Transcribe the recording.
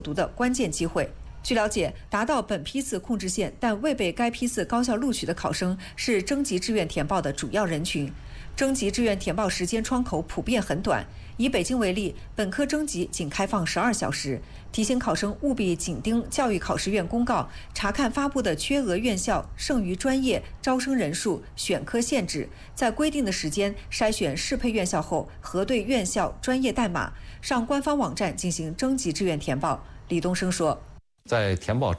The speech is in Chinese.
读的关键机会。据了解，达到本批次控制线但未被该批次高校录取的考生是征集志愿填报的主要人群。征集志愿填报时间窗口普遍很短，以北京为例，本科征集仅开放12小时。提醒考生务必紧盯教育考试院公告，查看发布的缺额院校、剩余专业、招生人数、选科限制，在规定的时间筛选适配院校后，核对院校专业代码，上官方网站进行征集志愿填报。李东升说， 在填报